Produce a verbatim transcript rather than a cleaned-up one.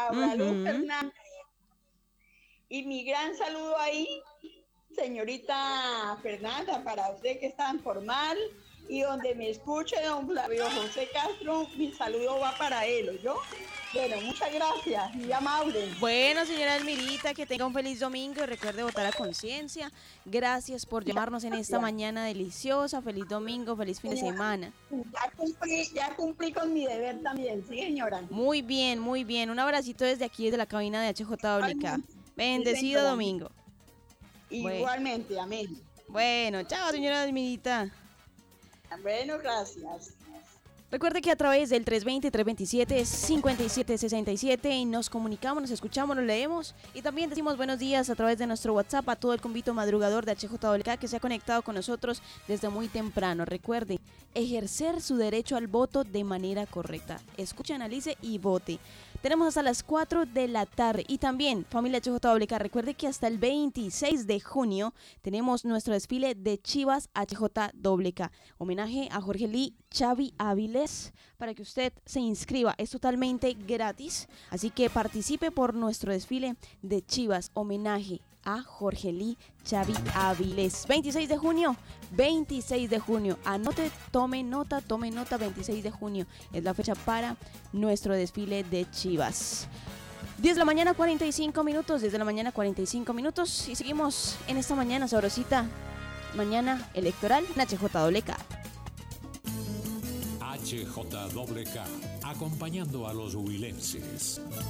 Aura Luz Ujú. Fernández. Y mi gran saludo ahí, señorita Fernanda, para usted que es tan formal y donde me escuche don Flavio José Castro, mi saludo va para él, ¿yo? Bueno, muchas gracias, muy amable. Bueno, señora Elmirita, que tenga un feliz domingo y recuerde votar a conciencia. Gracias por Muchas llamarnos en esta gracias, mañana deliciosa. Feliz domingo, feliz fin de señora. semana. Ya cumplí, ya cumplí con mi deber también, sí, señora. Muy bien, muy bien. Un abracito desde aquí, desde la cabina de H J W K. Igualmente, sí, Bendecido señora. domingo. Bueno, Igualmente, amén. bueno, chao, señora Elmirita. Bueno, gracias. Recuerde que a través del tres veinte, tres veintisiete, cincuenta y siete sesenta y siete nos comunicamos, nos escuchamos, nos leemos y también decimos buenos días a través de nuestro WhatsApp a todo el convito madrugador de H J W K que se ha conectado con nosotros desde muy temprano. Recuerde, ejercer su derecho al voto de manera correcta. Escuche, analice y vote. Tenemos hasta las cuatro de la tarde y también, familia H J W K, recuerde que hasta el veintiséis de junio tenemos nuestro desfile de Chivas H J W K. Homenaje a Jorge Lee Xavi Áviles para que usted se inscriba. Es totalmente gratis, así que participe por nuestro desfile de Chivas. Homenaje a Jorge Lee Xavi Áviles. veintiséis de junio, veintiséis de junio. Anote, tome nota, tome nota, veintiséis de junio. Es la fecha para nuestro desfile de Chivas. diez de la mañana, cuarenta y cinco minutos. diez de la mañana, cuarenta y cinco minutos. Y seguimos en esta mañana sabrosita. Mañana electoral en H J W K. H J W K, acompañando a los huilenses.